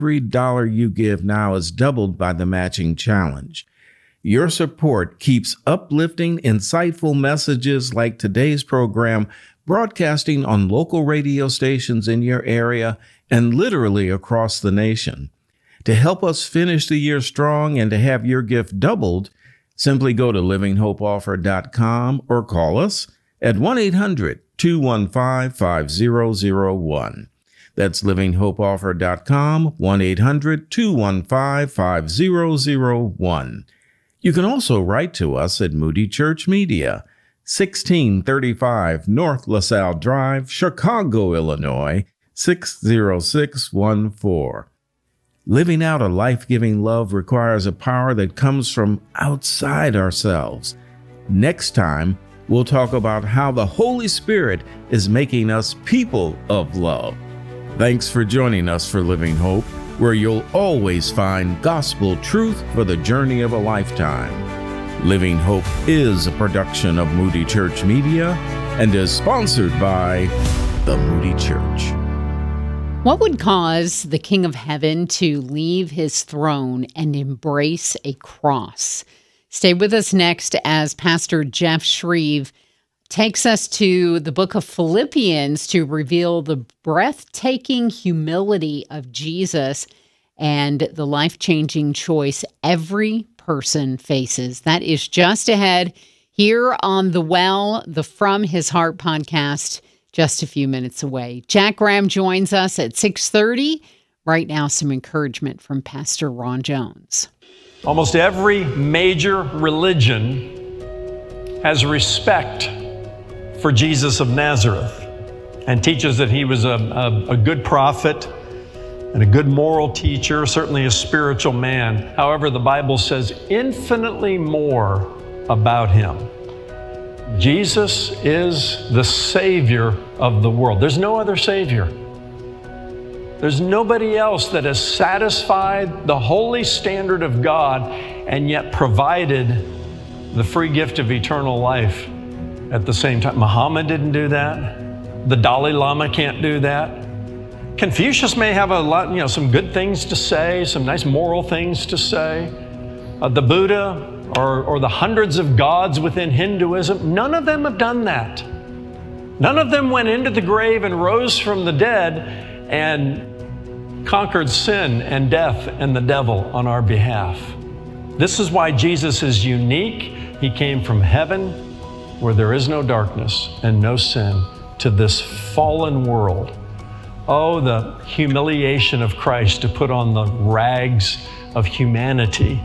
Every dollar you give now is doubled by the matching challenge. Your support keeps uplifting, insightful messages like today's program broadcasting on local radio stations in your area and literally across the nation. To help us finish the year strong and to have your gift doubled, simply go to livinghopeoffer.com or call us at 1-800-215-5001. That's livinghopeoffer.com, 1-800-215-5001. You can also write to us at Moody Church Media, 1635 North LaSalle Drive, Chicago, Illinois, 60614. Living out a life-giving love requires a power that comes from outside ourselves. Next time, we'll talk about how the Holy Spirit is making us people of love. Thanks for joining us for Living Hope, where you'll always find gospel truth for the journey of a lifetime. Living Hope is a production of Moody Church Media and is sponsored by the Moody Church. What would cause the King of Heaven to leave his throne and embrace a cross? Stay with us next as Pastor Jeff Shreve takes us to the book of Philippians to reveal the breathtaking humility of Jesus and the life-changing choice every person faces. That is just ahead here on The Well, the From His Heart podcast, just a few minutes away. Jack Graham joins us at 6:30. Right now, some encouragement from Pastor Ron Jones. Almost every major religion has respect for Jesus of Nazareth and teaches that he was a good prophet and a good moral teacher, certainly a spiritual man. However, the Bible says infinitely more about him. Jesus is the Savior of the world. There's no other Savior. There's nobody else that has satisfied the holy standard of God and yet provided the free gift of eternal life at the same time. Muhammad didn't do that. The Dalai Lama can't do that. Confucius may have a lot, some good things to say, some nice moral things to say. The Buddha or the hundreds of gods within Hinduism, none of them have done that. None of them went into the grave and rose from the dead and conquered sin and death and the devil on our behalf. This is why Jesus is unique. He came from heaven where there is no darkness and no sin to this fallen world. Oh, the humiliation of Christ to put on the rags of humanity,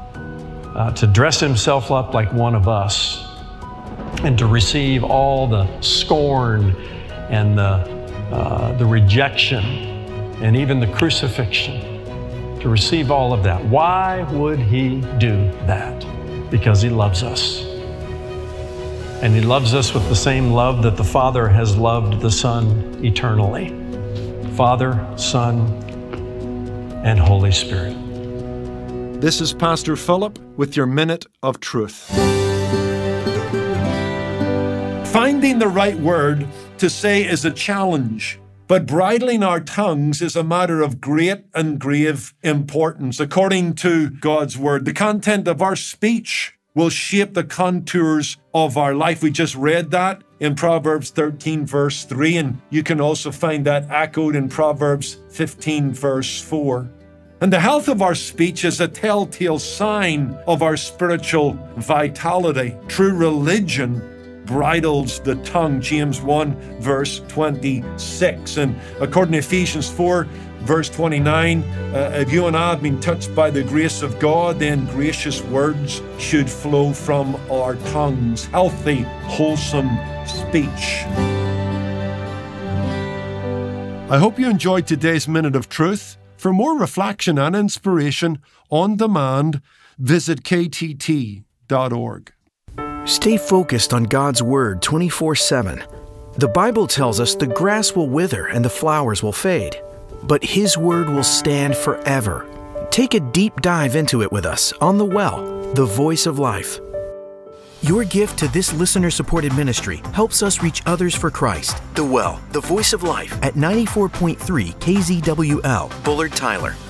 to dress himself up like one of us, and to receive all the scorn and the rejection and even the crucifixion, to receive all of that. Why would he do that? Because he loves us. And he loves us with the same love that the Father has loved the Son eternally. Father, Son, and Holy Spirit. This is Pastor Philip with your Minute of Truth. Finding the right word to say is a challenge, but bridling our tongues is a matter of great and grave importance. According to God's word, the content of our speech will shape the contours of our life. We just read that in Proverbs 13, verse 3, and you can also find that echoed in Proverbs 15, verse 4. And the health of our speech is a telltale sign of our spiritual vitality. True religion bridles the tongue, James 1, verse 26. And according to Ephesians 4, verse 29, if you and I have been touched by the grace of God, then gracious words should flow from our tongues. Healthy, wholesome speech. I hope you enjoyed today's Minute of Truth. For more reflection and inspiration on demand, visit ktt.org. Stay focused on God's Word 24/7. The Bible tells us the grass will wither and the flowers will fade, but His Word will stand forever. Take a deep dive into it with us on The Well, the Voice of Life. Your gift to this listener-supported ministry helps us reach others for Christ. The Well, the Voice of Life at 94.3 KZWL, Bullard, Tyler.